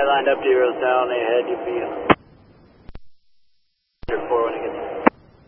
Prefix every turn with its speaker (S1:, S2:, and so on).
S1: lined up to your sound ahead, you feel.